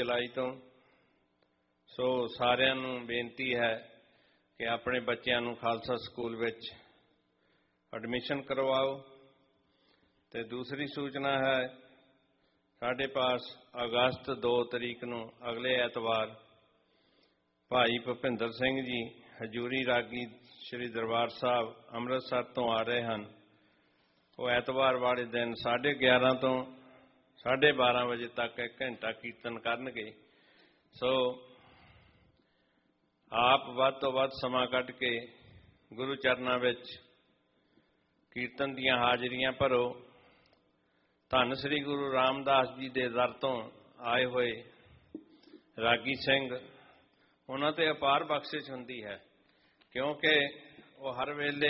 जुलाई तो। सो सारिਆਂ ਨੂੰ बेनती है कि अपने बच्चों ਨੂੰ खालसा स्कूल विच एडमिशन करवाओ। तो दूसरी सूचना है साढ़े पास अगस्त 2 तरीक ਨੂੰ अगले एतवार भाई भुपिंदर सिंह जी हजूरी रागी श्री दरबार साहब अमृतसर तो आ रहे हैं। वो एतवार वाले दिन 11:30 तो 12:30 बजे तक 1 घंटा कीर्तन करनगे। सो आप वध तो वध समा कढ के गुरु चरणों विच कीर्तन दीयां हाजरियां भरो। धन श्री गुरु रामदास जी दे दर तो आए हुए रागी सिंह उन्हां ते अपार बख्शिश हुंदी है, क्योंकि वो हर वेले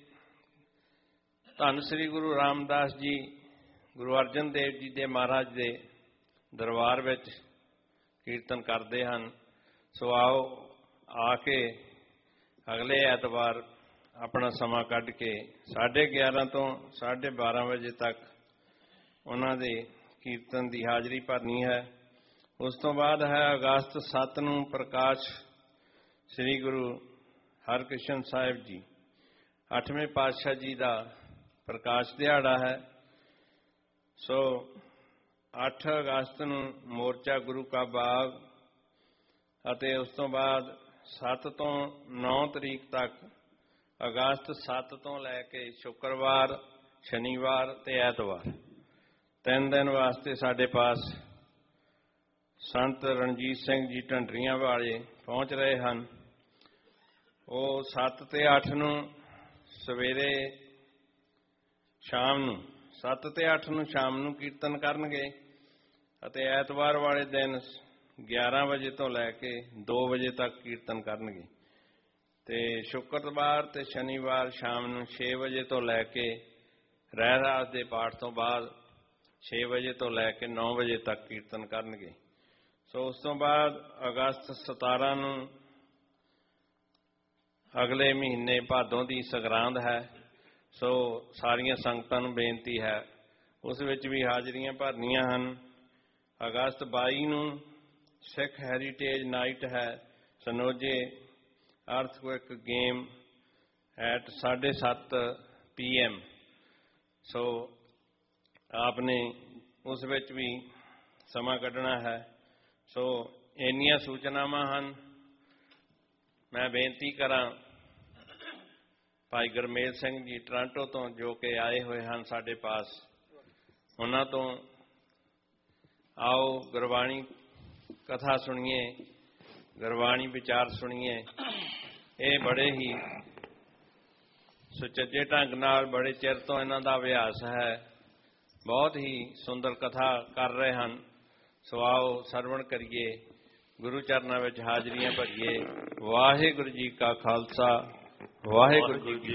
धन श्री गुरु रामदास जी गुरु अर्जन देव जी दे महाराज दे दरबार विच कीर्तन करते हैं। सो आओ आके अगले एतवार अपना समा कढ के 11:30 तो 12:30 बजे तक उन्हां दे कीर्तन की हाजरी भरनी है। उस तो बाद है अगस्त 7 ਨੂੰ प्रकाश श्री गुरु हरकृष्ण साहिब जी 8वें पातशाह जी का प्रकाश दिहाड़ा है। सो 8 अगस्त ਨੂੰ मोर्चा गुरु का बाग ਅਤੇ उस तो बाद 7 ਤੋਂ 9 तरीक तक अगस्त 7 ਤੋਂ ਲੈ के शुक्रवार शनिवार ਤੇ ਐਤਵਾਰ 3 दिन वास्ते साढ़े पास संत रणजीत सिंह जी ढंडरियां वाले पहुँच रहे हैं। वो 7 ਤੇ 8 ਨੂੰ सवेरे शाम ਨੂੰ 7 ਤੇ 8 ਨੂੰ शाम ਨੂੰ कीर्तन करनगे ਅਤੇ ਐਤਵਾਰ वाले दिन 11 बजे तो लैके 2 बजे तक कीर्तन करनगे। ते शुक्रवार ते शनिवार शाम ਨੂੰ 6 बजे तो लैके रहरास के पाठ तो बाद 6 बजे तो लैके 9 बजे तक कीर्तन करनगे। सो उस तो बाद अगस्त 17 ਨੂੰ अगले महीने भादों की संगरांद है। सो सारिया संगतां नूं बेनती है उस विच भी हाजरियां भरनियां हन। अगस्त 22 ਨੂੰ सिख हैरीटेज नाइट है सनोजे अर्थक्वेक गेम एट 7:30 PM। सो आपने उस विच भी समा कढ़ना है। सो इन्नियां सूचनावां हन। मैं बेनती करा भाई गुरमेल सिंह जी टोरंटो तो जो कि आए हुए हैं साढ़े पास, उन्हां तो आओ गुरबाणी कथा सुनिए, गुरबाणी विचार सुनिए। ये बड़े ही सुचज्जे ढंग नाल बड़े चिर तो इन्हां दा अभ्यास है, बहुत ही सुंदर कथा कर रहे हैं। सो आओ सरवण करिए, गुरु चरणों में हाजरियां भरिए। वाहिगुरू जी का खालसा, वाहिगुरू जी की